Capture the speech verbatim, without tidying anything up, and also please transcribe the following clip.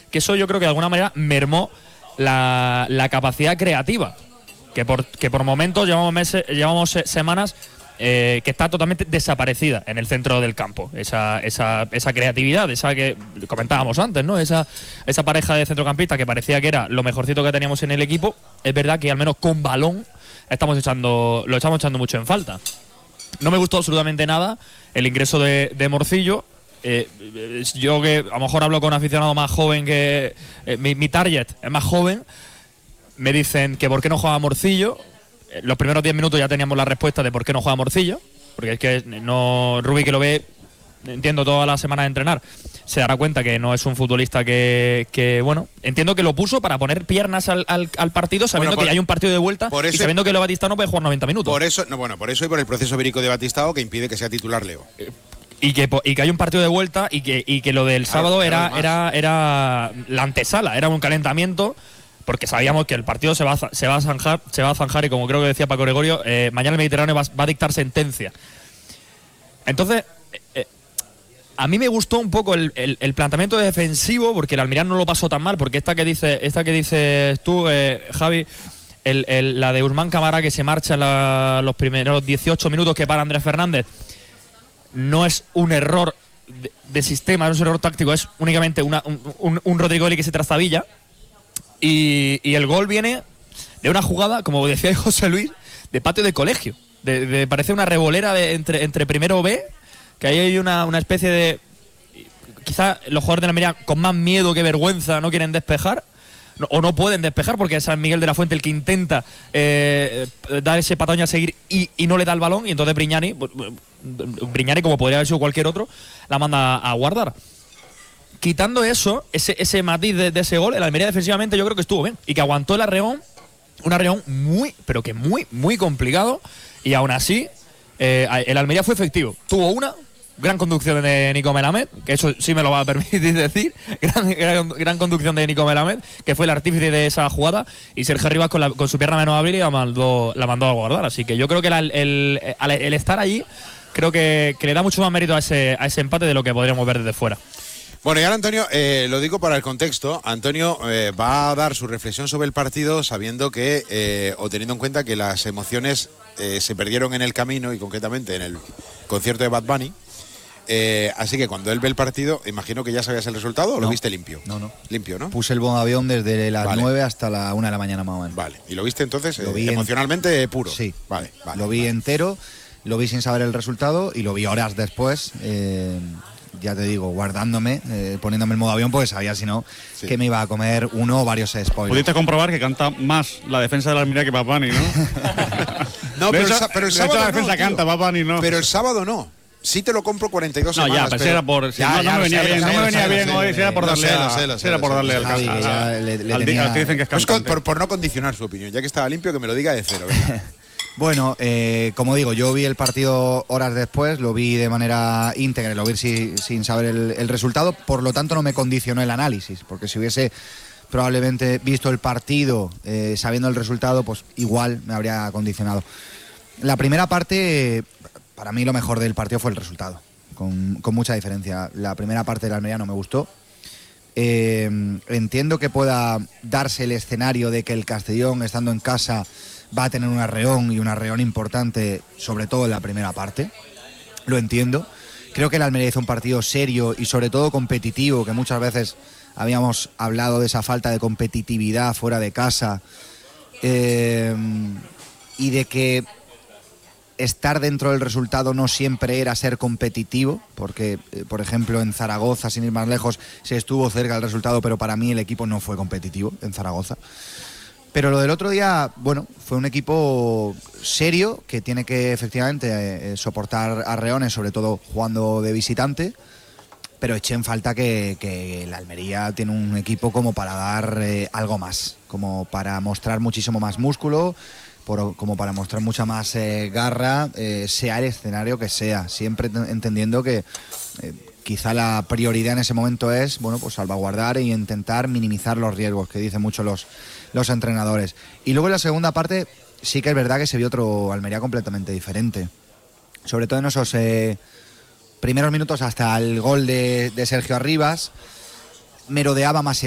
que eso yo creo que de alguna manera mermó la, la capacidad creativa, que por, que por momentos llevamos meses, llevamos semanas eh, que está totalmente desaparecida en el centro del campo. Esa, esa, esa creatividad, esa que comentábamos antes, ¿no? Esa, esa pareja de centrocampistas que parecía que era lo mejorcito que teníamos en el equipo. Es verdad que al menos con balón estamos echando, lo estamos echando mucho en falta. No me gustó absolutamente nada el ingreso de, de Morcillo. Eh, yo que a lo mejor hablo con aficionado más joven que eh, mi, mi target es más joven, me dicen que por qué no juega Morcillo. Eh, los primeros diez minutos ya teníamos la respuesta de por qué no juega Morcillo, porque es que no Rubi, que lo ve, entiendo, todas las semanas de entrenar, se dará cuenta que no es un futbolista que, que bueno, entiendo que lo puso para poner piernas al, al, al partido, sabiendo bueno, por, que hay un partido de vuelta y sabiendo que Leo Batistao no puede jugar noventa minutos. Por eso, no, bueno, por eso y por el proceso vírico de Batistao que impide que sea titular Leo. Eh, Y que, y que hay un partido de vuelta y que, y que lo del claro, sábado era, era, era la antesala, era un calentamiento, porque sabíamos que el partido se va a, se va a zanjar, se va a zanjar y como creo que decía Paco Gregorio, eh, mañana el Mediterráneo va, va a dictar sentencia. Entonces, eh, a mí me gustó un poco el, el, el planteamiento defensivo, porque el Almería no lo pasó tan mal, porque esta que dice, esta que dices tú, eh, Javi, el, el, la de Usman Camara, que se marcha la, los primeros dieciocho minutos que para Andrés Fernández, no es un error de, de sistema, no es un error táctico, es únicamente una, un, un, un Rodrigo que se trastabilla. Y, y el gol viene de una jugada, como decía José Luis, de patio de colegio. De, de, parece una revolera de, entre, entre primero B, que ahí hay una, una especie de... Quizá los jugadores de la Almería con más miedo que vergüenza no quieren despejar. No, o no pueden despejar porque es San Miguel de la Fuente el que intenta eh, dar ese pataño a seguir y, y no le da el balón, y entonces Brignani, Brignani, como podría haber sido cualquier otro, la manda a guardar. Quitando eso, ese, ese matiz de, de ese gol, el Almería defensivamente yo creo que estuvo bien y que aguantó el arreón, un arreón muy, pero que muy, muy complicado, y aún así eh, el Almería fue efectivo. Tuvo una gran conducción de Nico Melamed, que eso sí me lo va a permitir decir, gran, gran, gran conducción de Nico Melamed, que fue el artífice de esa jugada, y Sergio Rivas con, la, con su pierna menos hábil la mandó, la mandó a guardar. Así que yo creo que la, el, el, el estar allí creo que, que le da mucho más mérito a ese, a ese empate de lo que podríamos ver desde fuera. Bueno, y ahora Antonio, eh, lo digo para el contexto, Antonio eh, va a dar su reflexión sobre el partido sabiendo que, eh, o teniendo en cuenta que las emociones eh, se perdieron en el camino y concretamente en el concierto de Bad Bunny. Eh, así que cuando él ve el partido, imagino que ya sabías el resultado, ¿o no, lo viste limpio? No, no. Limpio, ¿no? Puse el bon avión desde las vale. nueve hasta la una de la mañana más o menos. Vale. ¿Y lo viste entonces lo eh, vi emocionalmente en... puro? Sí. Vale, vale. Lo vi vale. entero, lo vi sin saber el resultado y lo vi horas después, eh, ya te digo, guardándome, eh, poniéndome el modo avión, porque sabía si no sí. que me iba a comer uno o varios spoilers. Pudiste comprobar que canta más la defensa de la Almería que Bad Bunny, ¿no? No, pero, hecho, el, pero el sábado la defensa no, canta, Bad Bunny no. Pero el sábado no. Sí te lo compro cuarenta y dos no, semanas. Ya, pero, pero era por, si ya, no, ya, no me venía sé, bien, sé, no me venía sé, bien sé, hoy, si era por darle a, si era por darle al caso. Al que dicen que es cantante. Por, por no condicionar su opinión, ya que estaba limpio, que me lo diga de cero. Bueno, eh, como digo, yo vi el partido horas después, lo vi de manera íntegra, lo vi si, sin saber el, el resultado, por lo tanto no me condicionó el análisis, porque si hubiese probablemente visto el partido eh, sabiendo el resultado, pues igual me habría condicionado. La primera parte, para mí lo mejor del partido fue el resultado, con, con mucha diferencia. La primera parte de la Almería no me gustó. Eh, entiendo que pueda darse el escenario de que el Castellón, estando en casa, va a tener un arreón y un arreón importante, sobre todo en la primera parte. Lo entiendo. Creo que el Almería hizo un partido serio y sobre todo competitivo, que muchas veces habíamos hablado de esa falta de competitividad fuera de casa, eh, y de que estar dentro del resultado no siempre era ser competitivo, porque, eh, por ejemplo, en Zaragoza, sin ir más lejos, se estuvo cerca del resultado, pero para mí el equipo no fue competitivo en Zaragoza. Pero lo del otro día, bueno, fue un equipo serio que tiene que efectivamente eh, soportar arreones, sobre todo jugando de visitante, pero eché en falta que, que la Almería tiene un equipo como para dar eh, algo más, como para mostrar muchísimo más músculo, por, como para mostrar mucha más eh, garra, eh, sea el escenario que sea, siempre entendiendo que eh, quizá la prioridad en ese momento es, bueno, pues salvaguardar e intentar minimizar los riesgos, que dicen mucho los, los entrenadores. Y luego en la segunda parte sí que es verdad que se vio otro Almería completamente diferente, sobre todo en esos eh, primeros minutos hasta el gol de, de Sergio Arribas. Merodeaba más el